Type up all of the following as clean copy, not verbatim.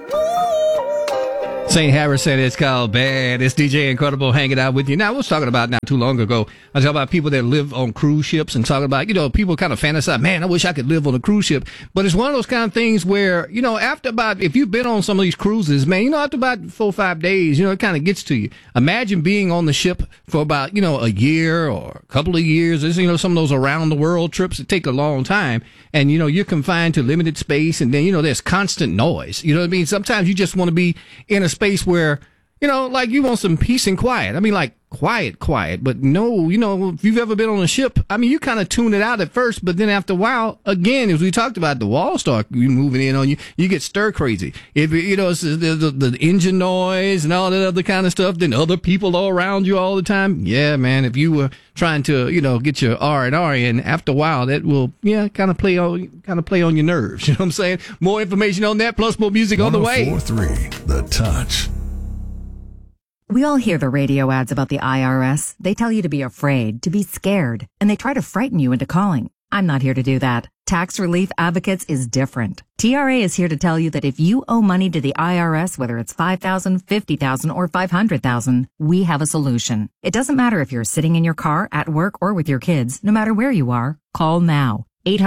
St. Harris said it's called Bad. It's DJ Incredible hanging out with you. Now, I was talking about not too long ago, I was talking about people that live on cruise ships and talking about, people kind of fantasize, man, I wish I could live on a cruise ship. But it's one of those kind of things where, if you've been on some of these cruises, man, after about 4 or 5 days, it kind of gets to you. Imagine being on the ship for about, a year or a couple of years. Some of those around the world trips that take a long time. And, you're confined to limited space. And then, there's constant noise. You know what I mean? Sometimes you just want to be in a space where, like you want some peace and quiet. I mean, like quiet. But no, if you've ever been on a ship, I mean, you kind of tune it out at first, but then after a while, again, as we talked about, the walls start moving in on you. You get stir crazy. If it's the engine noise and all that other kind of stuff, then other people are around you all the time. Yeah, man. If you were trying to, get your R&R in, after a while, that will, kind of play on your nerves. You know what I'm saying? More information on that, plus more music on the way. 104.3 The Touch. We all hear the radio ads about the IRS. They tell you to be afraid, to be scared, and they try to frighten you into calling. I'm not here to do that. Tax Relief Advocates is different. TRA is here to tell you that if you owe money to the IRS, whether it's $5,000, $50,000, or $500,000, we have a solution. It doesn't matter if you're sitting in your car, at work, or with your kids. No matter where you are, call now.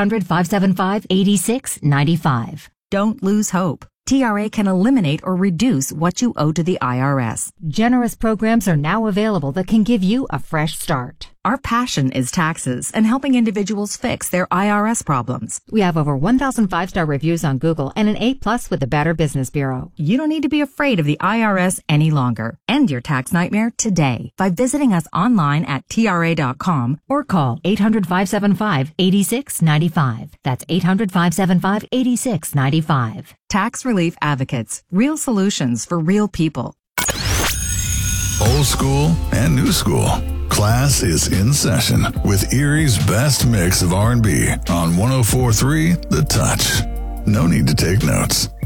800-575-8695. Don't lose hope. TRA can eliminate or reduce what you owe to the IRS. Generous programs are now available that can give you a fresh start. Our passion is taxes and helping individuals fix their IRS problems. We have over 1,000 5-star reviews on Google and an A+ with the Better Business Bureau. You don't need to be afraid of the IRS any longer. End your tax nightmare today by visiting us online at TRA.com or call 800-575-8695. That's 800-575-8695. Tax Relief Advocates. Real solutions for real people. Old school and new school. Class is in session with Erie's best mix of R&B on 104.3 The Touch. No need to take notes.